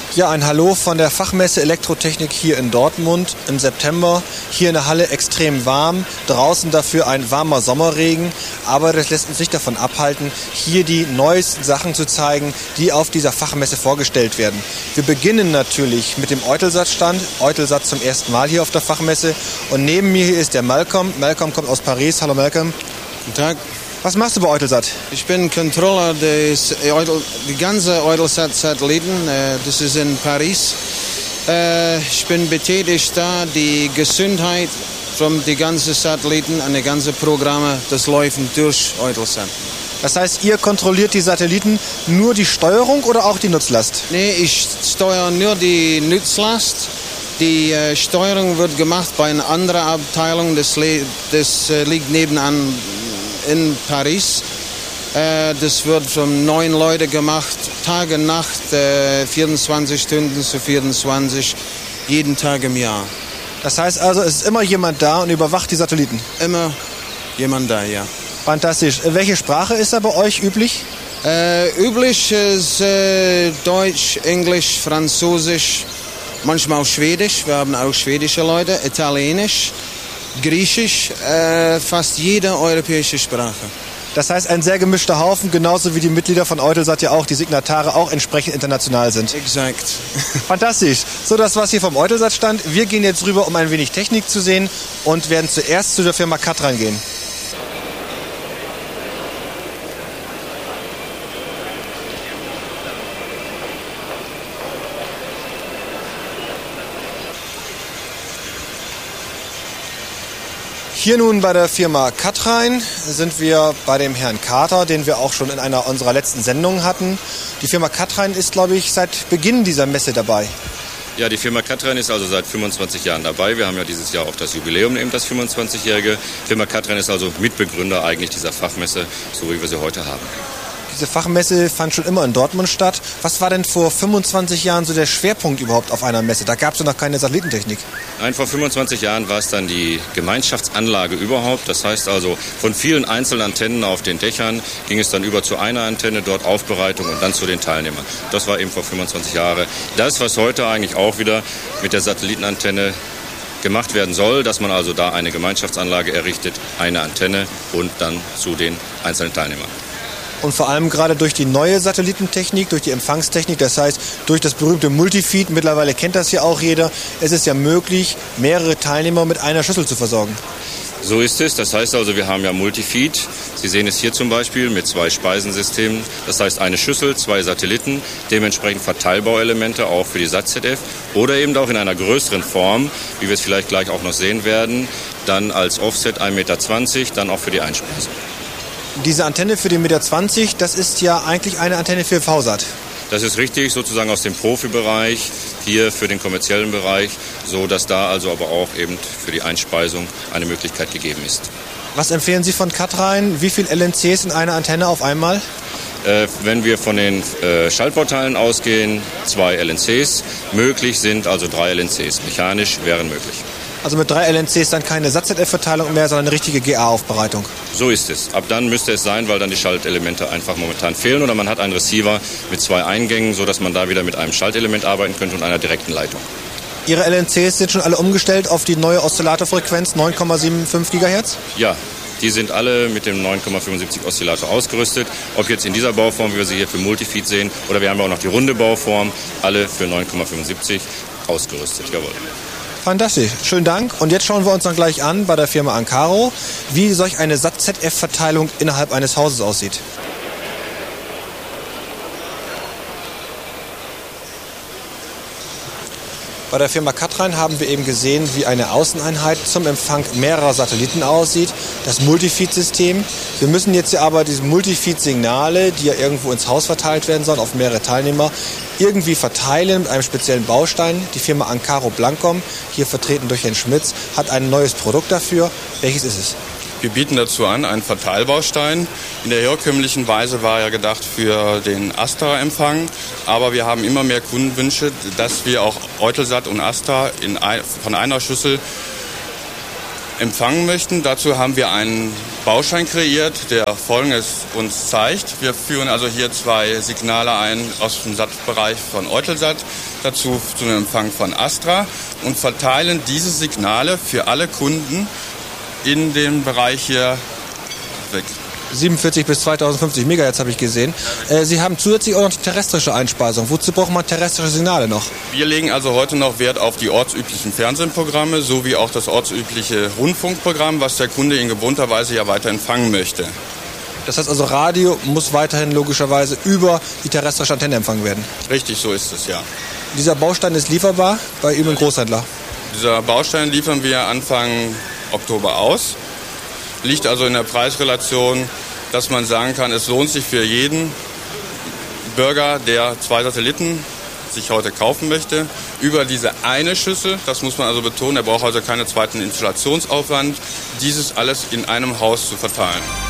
Ja, ein Hallo von der Fachmesse Elektrotechnik hier in Dortmund im September. Hier in der Halle extrem warm, draußen dafür ein warmer Sommerregen. Aber das lässt uns nicht davon abhalten, hier die neuesten Sachen zu zeigen, die auf dieser Fachmesse vorgestellt werden. Wir beginnen natürlich mit dem Eutelsat-Stand. Eutelsat zum ersten Mal hier auf der Fachmesse. Und neben mir hier ist der Malcolm. Malcolm kommt aus Paris. Hallo Malcolm. Guten Tag. Was machst du bei Eutelsat? Ich bin Controller des die ganze Eutelsat-Satelliten. Das ist in Paris. Ich bin betätigt da, die Gesundheit von den ganzen Satelliten und die ganzen Programme, das laufen durch Eutelsat. Das heißt, ihr kontrolliert die Satelliten, nur die Steuerung oder auch die Nutzlast? Nee, ich steuere nur die Nutzlast. Die Steuerung wird gemacht bei einer anderen Abteilung, das liegt nebenan in Paris. Das wird von 9 Leuten gemacht, Tag und Nacht, 24 Stunden zu 24, jeden Tag im Jahr. Das heißt also, es ist immer jemand da und überwacht die Satelliten? Immer jemand da, ja. Fantastisch. Welche Sprache ist da bei euch üblich? Üblich ist Deutsch, Englisch, Französisch, manchmal auch Schwedisch. Wir haben auch schwedische Leute, Italienisch, Griechisch, fast jede europäische Sprache. Das heißt, ein sehr gemischter Haufen, genauso wie die Mitglieder von Eutelsat ja auch, die Signatare auch entsprechend international sind. Exakt. Fantastisch. So, das war's hier vom Eutelsat-Stand. Wir gehen jetzt rüber, um ein wenig Technik zu sehen und werden zuerst zu der Firma Katran gehen. Hier nun bei der Firma Kathrein sind wir bei dem Herrn Carter, den wir auch schon in einer unserer letzten Sendungen hatten. Die Firma Kathrein ist, glaube ich, seit Beginn dieser Messe dabei. Ja, die Firma Kathrein ist also seit 25 Jahren dabei. Wir haben ja dieses Jahr auch das Jubiläum, eben das 25-jährige. Die Firma Kathrein ist also Mitbegründer eigentlich dieser Fachmesse, so wie wir sie heute haben. Diese Fachmesse fand schon immer in Dortmund statt. Was war denn vor 25 Jahren so der Schwerpunkt überhaupt auf einer Messe? Da gab es ja noch keine Satellitentechnik. Nein, vor 25 Jahren war es dann die Gemeinschaftsanlage überhaupt. Das heißt also, von vielen einzelnen Antennen auf den Dächern ging es dann über zu einer Antenne, dort Aufbereitung und dann zu den Teilnehmern. Das war eben vor 25 Jahren. Das, was heute eigentlich auch wieder mit der Satellitenantenne gemacht werden soll, dass man also da eine Gemeinschaftsanlage errichtet, eine Antenne und dann zu den einzelnen Teilnehmern. Und vor allem gerade durch die neue Satellitentechnik, durch die Empfangstechnik, das heißt durch das berühmte Multifeed, mittlerweile kennt das ja auch jeder, es ist ja möglich, mehrere Teilnehmer mit einer Schüssel zu versorgen. So ist es. Das heißt also, wir haben ja Multifeed. Sie sehen es hier zum Beispiel mit 2 Speisensystemen. Das heißt eine Schüssel, 2 Satelliten, dementsprechend Verteilbauelemente auch für die SAT-ZDF oder eben auch in einer größeren Form, wie wir es vielleicht gleich auch noch sehen werden, dann als Offset 1,20 Meter, dann auch für die Einspeisung. Diese Antenne für den 1,20 Meter, das ist ja eigentlich eine Antenne für VSAT. Das ist richtig, sozusagen aus dem Profibereich, hier für den kommerziellen Bereich, so dass da also aber auch eben für die Einspeisung eine Möglichkeit gegeben ist. Was empfehlen Sie von Kathrein? Wie viele LNCs in einer Antenne auf einmal? Wenn wir von den Schaltportalen ausgehen, 2 LNCs. Möglich sind also 3 LNCs. Mechanisch wären möglich. Also mit 3 LNCs dann keine SAT-ZDF-Verteilung mehr, sondern eine richtige GA-Aufbereitung. So ist es. Ab dann müsste es sein, weil dann die Schaltelemente einfach momentan fehlen. Oder man hat einen Receiver mit 2 Eingängen, sodass man da wieder mit einem Schaltelement arbeiten könnte und einer direkten Leitung. Ihre LNCs sind schon alle umgestellt auf die neue Oszillatorfrequenz 9,75 GHz? Ja, die sind alle mit dem 9,75 Oszillator ausgerüstet. Ob jetzt in dieser Bauform, wie wir sie hier für Multifeed sehen, oder wir haben auch noch die runde Bauform, alle für 9,75 ausgerüstet. Jawohl. Fantastisch, schönen Dank. Und jetzt schauen wir uns dann gleich an bei der Firma Ancaro, wie solch eine SAT-ZF-Verteilung innerhalb eines Hauses aussieht. Bei der Firma Kathrein haben wir eben gesehen, wie eine Außeneinheit zum Empfang mehrerer Satelliten aussieht, das Multifeed-System. Wir müssen jetzt aber diese Multifeed-Signale, die ja irgendwo ins Haus verteilt werden sollen, auf mehrere Teilnehmer, irgendwie verteilen mit einem speziellen Baustein. Die Firma Ancaro Blancom, hier vertreten durch Herrn Schmitz, hat ein neues Produkt dafür. Welches ist es? Wir bieten dazu an einen Verteilbaustein. In der herkömmlichen Weise war er gedacht für den Astra-Empfang, aber wir haben immer mehr Kundenwünsche, dass wir auch Eutelsat und Astra von einer Schüssel empfangen möchten. Dazu haben wir einen Baustein kreiert, der Folgendes uns zeigt. Wir führen also hier 2 Signale ein aus dem SAT-Bereich von Eutelsat, dazu zu einem Empfang von Astra und verteilen diese Signale für alle Kunden in dem Bereich hier weg. 47 bis 2050 Megahertz habe ich gesehen. Sie haben zusätzlich auch noch die terrestrische Einspeisung. Wozu braucht man terrestrische Signale noch? Wir legen also heute noch Wert auf die ortsüblichen Fernsehprogramme sowie auch das ortsübliche Rundfunkprogramm, was der Kunde in gewohnter Weise ja weiter empfangen möchte. Das heißt also, Radio muss weiterhin logischerweise über die terrestrische Antenne empfangen werden. Richtig, so ist es, ja. Dieser Baustein ist lieferbar bei Ihnen im Großhändler? Dieser Baustein liefern wir Anfang Oktober aus. Liegt also in der Preisrelation, dass man sagen kann, es lohnt sich für jeden Bürger, der 2 Satelliten sich heute kaufen möchte, über diese eine Schüssel, das muss man also betonen, er braucht also keinen zweiten Installationsaufwand, dieses alles in einem Haus zu verteilen.